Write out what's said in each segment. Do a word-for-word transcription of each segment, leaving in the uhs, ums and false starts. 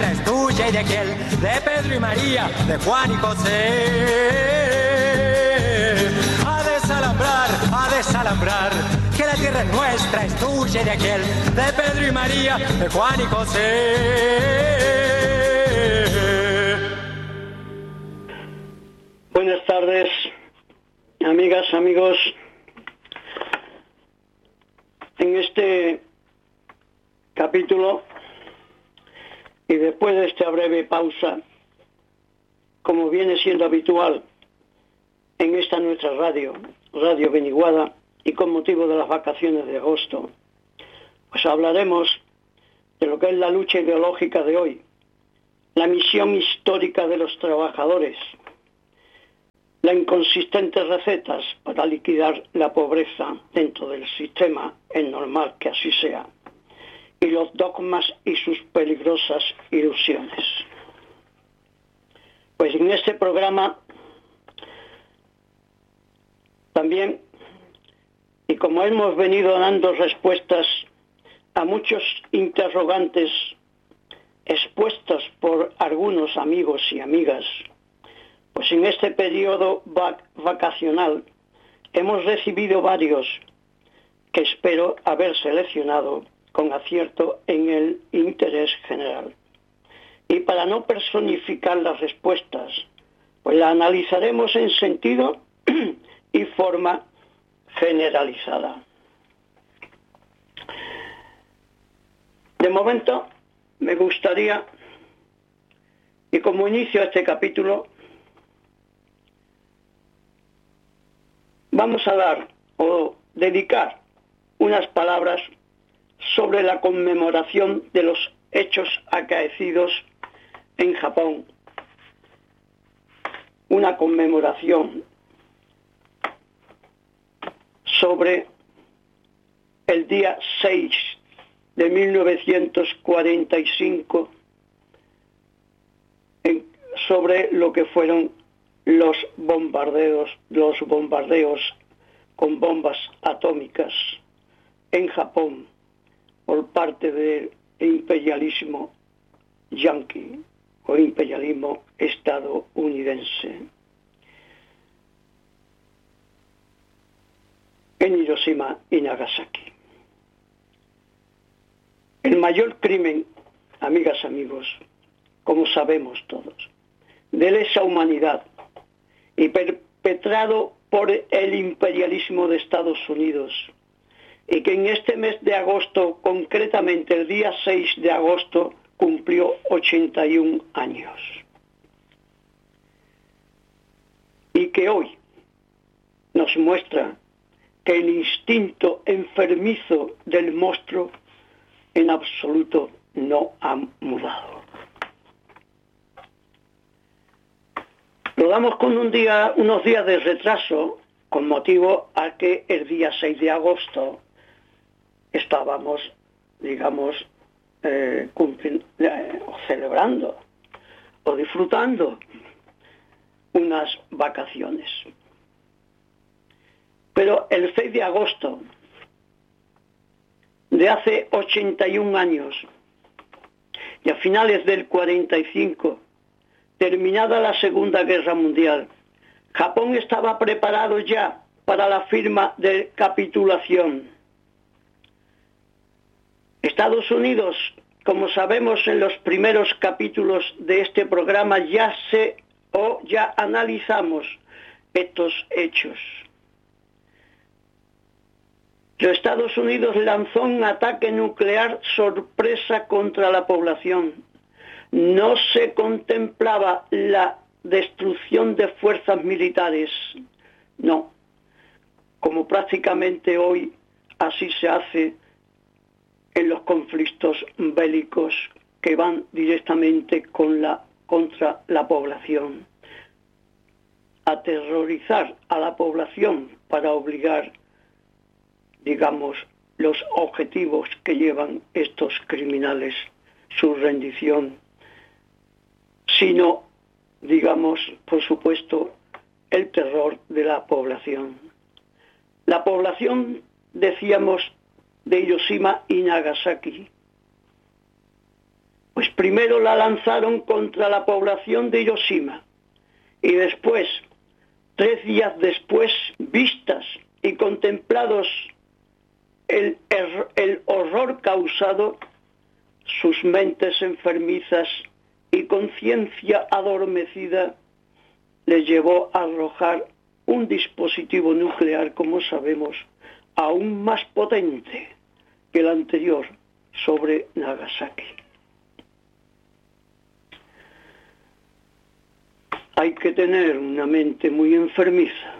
Es tuya y de aquel, de Pedro y María, de Juan y José. A desalambrar, a desalambrar, que la tierra es nuestra, es tuya y de aquel, de Pedro y María, de Juan y José. Buenas tardes, amigas, amigos. En este capítulo, y después de esta breve pausa, como viene siendo habitual en esta nuestra radio, Radio Beniguada, y con motivo de las vacaciones de agosto, pues hablaremos de lo que es la lucha ideológica de hoy, la misión histórica de los trabajadores, las inconsistentes recetas para liquidar la pobreza dentro del sistema, es normal que así sea, y los dogmas y sus peligrosas ilusiones. Pues en este programa también, y como hemos venido dando respuestas a muchos interrogantes expuestos por algunos amigos y amigas, pues en este periodo vac- vacacional hemos recibido varios que espero haber seleccionado con acierto en el interés general. Y para no personificar las respuestas, pues la analizaremos en sentido y forma generalizada. De momento, me gustaría, y como inicio este capítulo, vamos a dar o dedicar unas palabras sobre la conmemoración de los hechos acaecidos en Japón. Una conmemoración sobre el día seis de mil novecientos cuarenta y cinco, en, sobre lo que fueron los bombardeos, los bombardeos con bombas atómicas en Japón por parte del imperialismo yanqui o imperialismo estadounidense en Hiroshima y Nagasaki. El mayor crimen, amigas, amigos, como sabemos todos, de lesa humanidad y perpetrado por el imperialismo de Estados Unidos, y que en este mes de agosto, concretamente el día seis de agosto, cumplió ochenta y un años. Y que hoy nos muestra que el instinto enfermizo del monstruo en absoluto no ha mudado. Lo damos con un día, unos días de retraso, con motivo a que el día seis de agosto estábamos, digamos, eh, eh, celebrando o disfrutando unas vacaciones. Pero el seis de agosto de hace ochenta y un años, y a finales del cuarenta y cinco, terminada la Segunda Guerra Mundial, Japón estaba preparado ya para la firma de capitulación. Estados Unidos, como sabemos en los primeros capítulos de este programa, ya se o ya analizamos estos hechos. Los Estados Unidos lanzó un ataque nuclear sorpresa contra la población. No se contemplaba la destrucción de fuerzas militares, no, como prácticamente hoy así se hace en los conflictos bélicos que van directamente con la, contra la población. Aterrorizar a la población para obligar, digamos, los objetivos que llevan estos criminales, su rendición, sino, digamos, por supuesto, el terror de la población. La población, decíamos, de Hiroshima y Nagasaki Pues primero la lanzaron contra la población de Hiroshima y después, tres días después, vistas y contemplados el, el, el horror causado, sus mentes enfermizas y conciencia adormecida les llevó a arrojar un dispositivo nuclear, como sabemos, aún más potente que el anterior sobre Nagasaki. Hay que tener una mente muy enfermiza,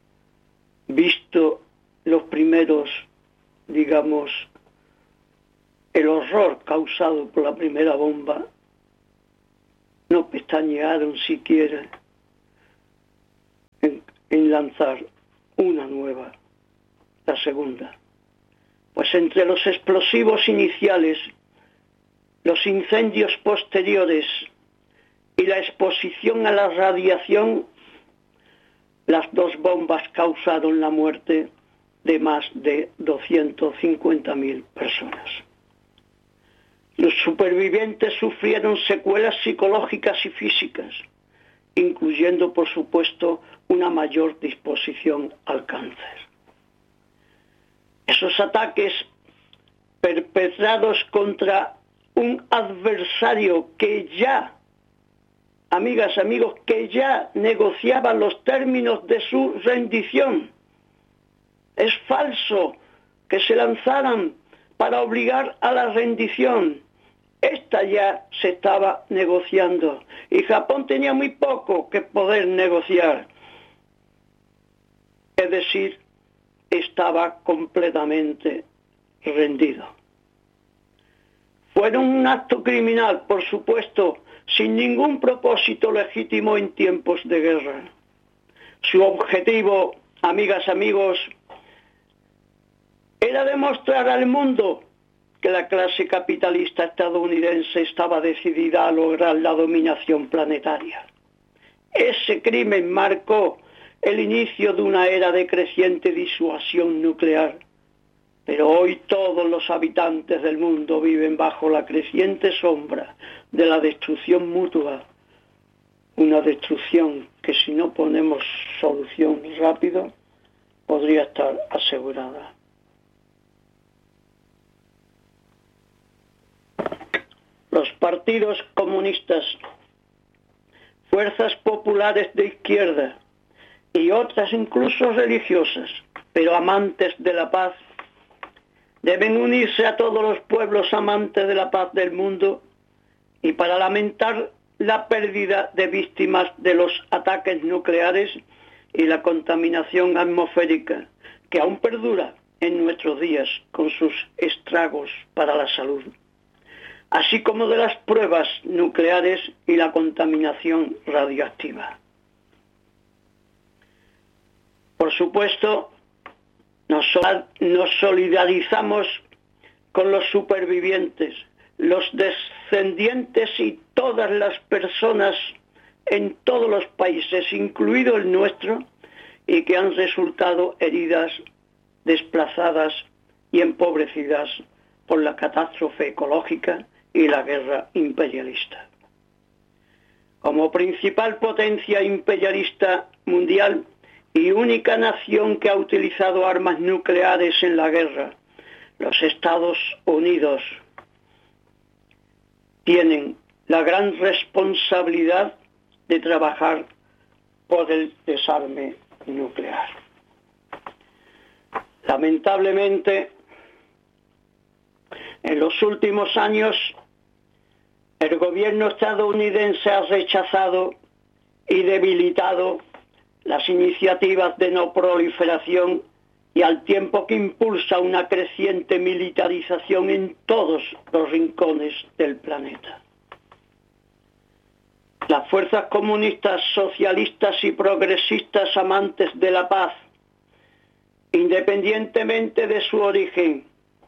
visto los primeros, digamos, el horror causado por la primera bomba. No pestañearon siquiera en, en lanzar una nueva, la segunda. Pues entre los explosivos iniciales, los incendios posteriores y la exposición a la radiación, las dos bombas causaron la muerte de más de doscientas cincuenta mil personas. Los supervivientes sufrieron secuelas psicológicas y físicas, incluyendo, por supuesto, una mayor disposición al cáncer. Esos ataques perpetrados contra un adversario que ya, amigas, amigos, que ya negociaba los términos de su rendición. Es falso que se lanzaran para obligar a la rendición. Esta ya se estaba negociando y Japón tenía muy poco que poder negociar. Es decir, estaba completamente rendido. Fueron un acto criminal, por supuesto, sin ningún propósito legítimo en tiempos de guerra. Su objetivo, amigas, amigos, era demostrar al mundo que la clase capitalista estadounidense estaba decidida a lograr la dominación planetaria. Ese crimen marcó el inicio de una era de creciente disuasión nuclear, pero hoy todos los habitantes del mundo viven bajo la creciente sombra de la destrucción mutua, una destrucción que si no ponemos solución rápido podría estar asegurada. Los partidos comunistas, fuerzas populares de izquierda y otras incluso religiosas, pero amantes de la paz, deben unirse a todos los pueblos amantes de la paz del mundo y para lamentar la pérdida de víctimas de los ataques nucleares y la contaminación atmosférica que aún perdura en nuestros días con sus estragos para la salud, así como de las pruebas nucleares y la contaminación radioactiva. Por supuesto, nos solidarizamos con los supervivientes, los descendientes y todas las personas en todos los países, incluido el nuestro, y que han resultado heridas, desplazadas y empobrecidas por la catástrofe ecológica y la guerra imperialista. Como principal potencia imperialista mundial y única nación que ha utilizado armas nucleares en la guerra, los Estados Unidos tienen la gran responsabilidad de trabajar por el desarme nuclear. Lamentablemente, en los últimos años, el gobierno estadounidense ha rechazado y debilitado las iniciativas de no proliferación y al tiempo que impulsa una creciente militarización en todos los rincones del planeta. Las fuerzas comunistas, socialistas y progresistas amantes de la paz, independientemente de su origen,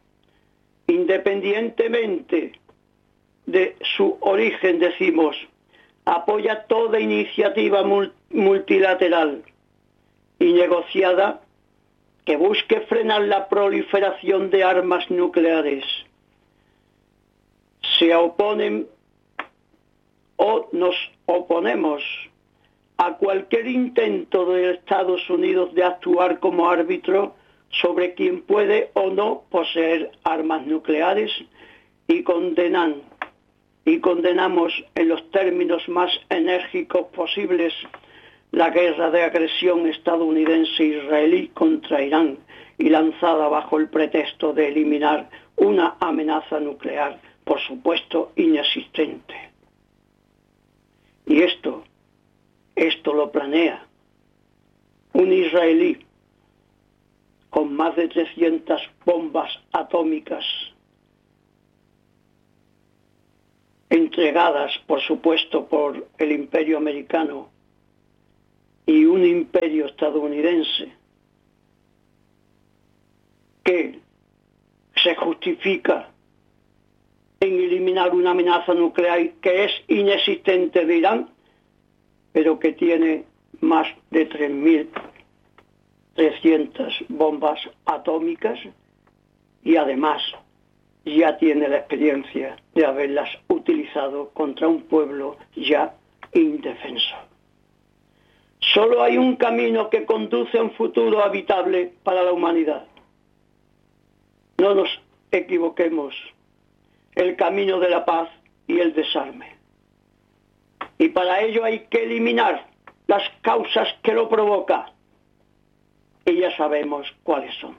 independientemente de su origen, decimos, apoya toda iniciativa multilateral y negociada que busque frenar la proliferación de armas nucleares. se oponen o nos oponemos a cualquier intento de Estados Unidos de actuar como árbitro sobre quien puede o no poseer armas nucleares y condenan y condenamos en los términos más enérgicos posibles la guerra de agresión estadounidense-israelí contra Irán y lanzada bajo el pretexto de eliminar una amenaza nuclear, por supuesto, inexistente. Y esto, esto lo planea un israelí con más de trescientas bombas atómicas entregadas, por supuesto, por el imperio americano y un imperio estadounidense que se justifica en eliminar una amenaza nuclear que es inexistente de Irán, pero que tiene más de tres mil trescientas bombas atómicas y además ya tiene la experiencia de haberlas utilizado contra un pueblo ya indefenso. Solo hay un camino que conduce a un futuro habitable para la humanidad. No nos equivoquemos, el camino de la paz y el desarme. Y para ello hay que eliminar las causas que lo provocan. Y ya sabemos cuáles son.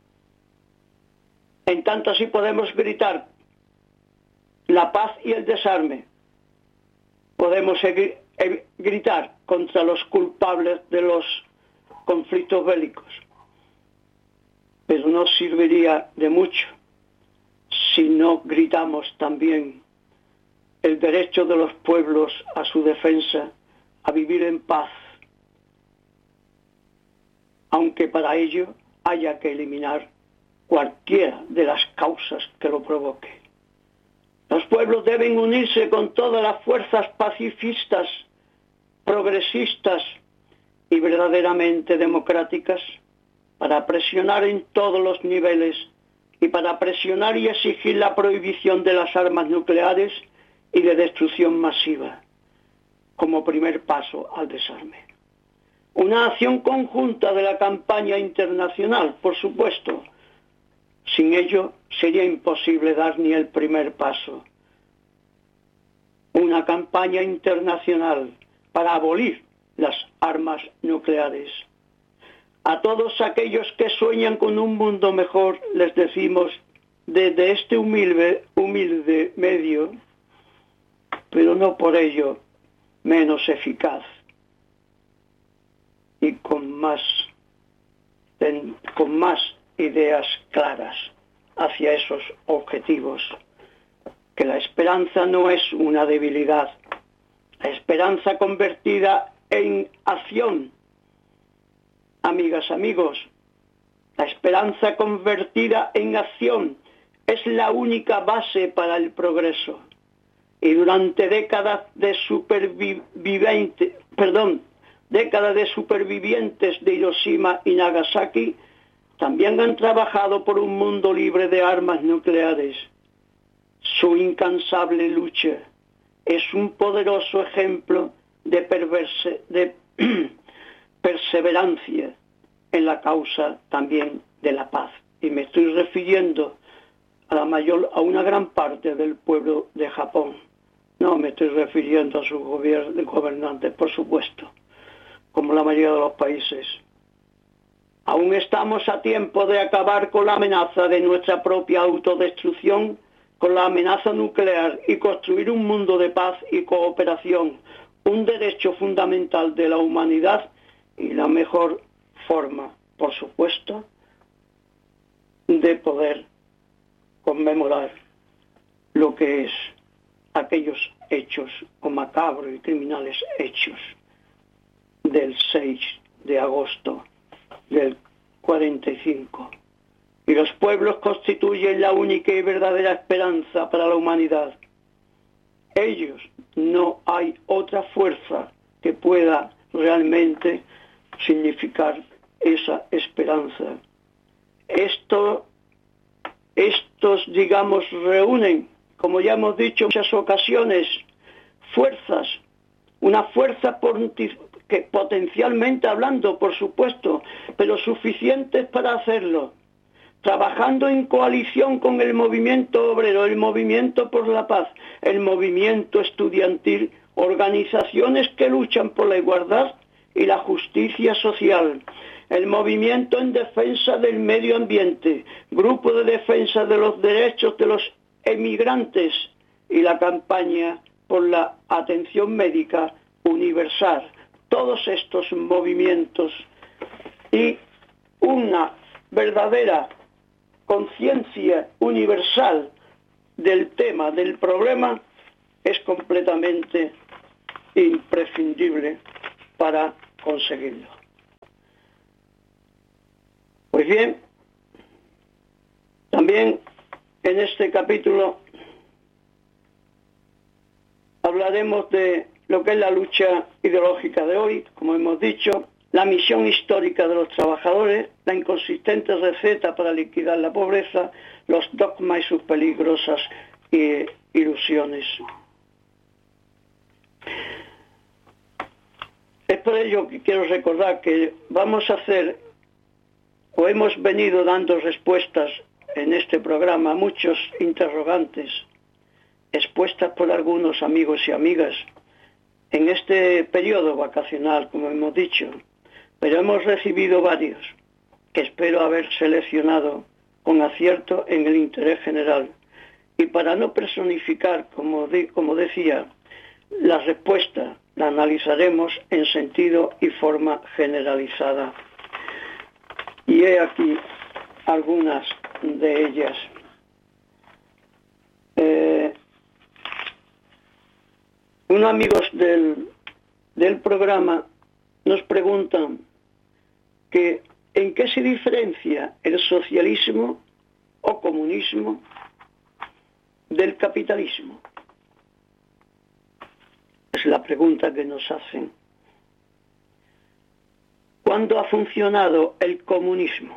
En tanto así podemos gritar la paz y el desarme. Podemos seguir, eh, gritar contra los culpables de los conflictos bélicos. Pero no serviría de mucho si no gritamos también el derecho de los pueblos a su defensa, a vivir en paz, aunque para ello haya que eliminar cualquiera de las causas que lo provoque. Los pueblos deben unirse con todas las fuerzas pacifistas, progresistas y verdaderamente democráticas para presionar en todos los niveles y para presionar y exigir la prohibición de las armas nucleares y de destrucción masiva, como primer paso al desarme. Una acción conjunta de la campaña internacional, por supuesto. Sin ello sería imposible dar ni el primer paso. Una campaña internacional para abolir las armas nucleares. A todos aquellos que sueñan con un mundo mejor les decimos desde este humilde, humilde medio, pero no por ello menos eficaz y con más, con más ideas claras hacia esos objetivos, que la esperanza no es una debilidad, la esperanza convertida en acción. Amigas, amigos, la esperanza convertida en acción es la única base para el progreso. Y durante décadas de supervivientes, perdón, décadas de supervivientes de Hiroshima y Nagasaki también han trabajado por un mundo libre de armas nucleares. Su incansable lucha es un poderoso ejemplo de, perverse, de perseverancia en la causa también de la paz. Y me estoy refiriendo a la mayor, a una gran parte del pueblo de Japón. No me estoy refiriendo a sus gobernantes, por supuesto, como la mayoría de los países. Aún estamos a tiempo de acabar con la amenaza de nuestra propia autodestrucción, con la amenaza nuclear y construir un mundo de paz y cooperación, un derecho fundamental de la humanidad y la mejor forma, por supuesto, de poder conmemorar lo que es aquellos hechos o macabros y criminales hechos del seis de agosto del cuarenta y cinco. Y los pueblos constituyen la única y verdadera esperanza para la humanidad. Ellos, no hay otra fuerza que pueda realmente significar esa esperanza. Esto, estos, digamos, reúnen como ya hemos dicho en muchas ocasiones, fuerzas, una fuerza que potencialmente hablando, por supuesto, pero suficientes para hacerlo, trabajando en coalición con el movimiento obrero, el movimiento por la paz, el movimiento estudiantil, organizaciones que luchan por la igualdad y la justicia social, el movimiento en defensa del medio ambiente, grupo de defensa de los derechos de los emigrantes y la campaña por la atención médica universal. Todos estos movimientos y una verdadera conciencia universal del tema, del problema, es completamente imprescindible para conseguirlo. Pues bien, también en este capítulo hablaremos de lo que es la lucha ideológica de hoy, como hemos dicho, la misión histórica de los trabajadores, la inconsistente receta para liquidar la pobreza, los dogmas y sus peligrosas eh, ilusiones. Es por ello que quiero recordar que vamos a hacer, o hemos venido dando respuestas en este programa a muchos interrogantes, expuestas por algunos amigos y amigas, en este periodo vacacional, como hemos dicho, pero hemos recibido varios, que espero haber seleccionado con acierto en el interés general. Y para no personificar, como, de, como decía, la respuesta la analizaremos en sentido y forma generalizada. Y he aquí algunas de ellas. Eh, unos amigos del, del programa nos preguntan que en qué se diferencia el socialismo o comunismo del capitalismo. Es la pregunta que nos hacen. ¿Cuándo ha funcionado el comunismo?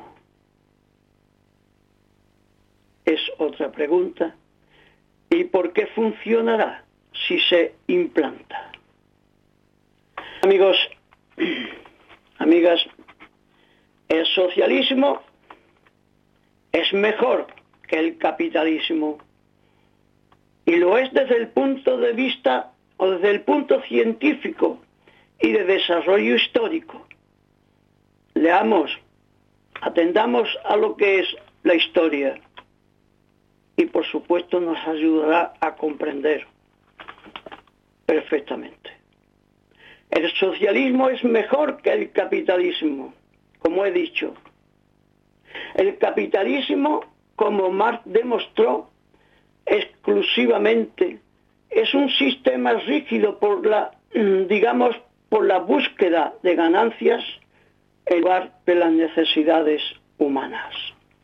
Es otra pregunta. ¿Y por qué funcionará si se implanta? Amigos, amigas, el socialismo es mejor que el capitalismo y lo es desde el punto de vista o desde el punto científico y de desarrollo histórico. Leamos, atendamos a lo que es la historia y por supuesto nos ayudará a comprender perfectamente. El socialismo es mejor que el capitalismo, como he dicho. El capitalismo, como Marx demostró, exclusivamente es un sistema rígido por la, digamos, por la búsqueda de ganancias en lugar de las necesidades humanas.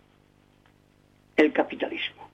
El capitalismo.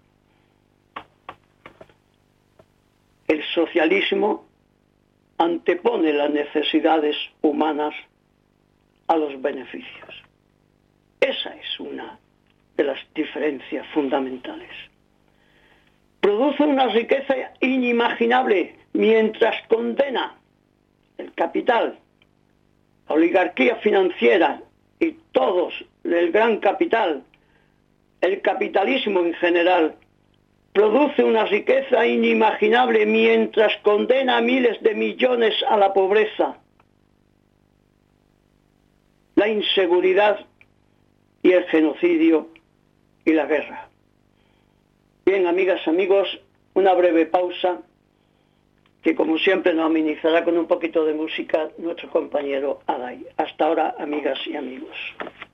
El socialismo antepone las necesidades humanas a los beneficios. Esa es una de las diferencias fundamentales. Produce una riqueza inimaginable mientras condena el capital, la oligarquía financiera y todos, el gran capital, el capitalismo en general, produce una riqueza inimaginable mientras condena a miles de millones a la pobreza, la inseguridad y el genocidio y la guerra. Bien, amigas, amigos, una breve pausa que como siempre nos amenizará con un poquito de música nuestro compañero Adai. Hasta ahora, amigas y amigos.